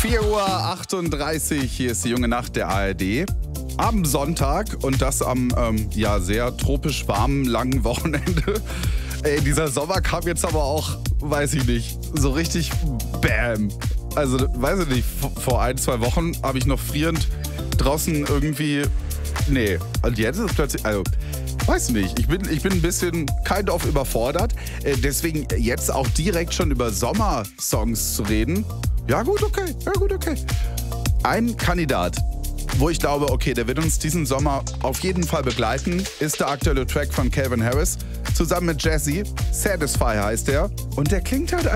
4:38 Uhr, hier ist die junge Nacht der ARD. Am Sonntag und das am sehr tropisch warmen, langen Wochenende. Dieser Sommer kam jetzt aber auch, weiß ich nicht, so richtig bam. Also, weiß ich nicht, vor 1-2 Wochen habe ich noch frierend draußen irgendwie, nee. Und jetzt ist es plötzlich, also, weiß nicht, ich bin ein bisschen kind of überfordert. Deswegen jetzt auch direkt schon über Sommersongs zu reden. Ja gut, okay. Ein Kandidat, wo ich glaube, okay, der wird uns diesen Sommer auf jeden Fall begleiten, ist der aktuelle Track von Calvin Harris. Zusammen mit Jazzy. Satisfy heißt der. Und der klingt halt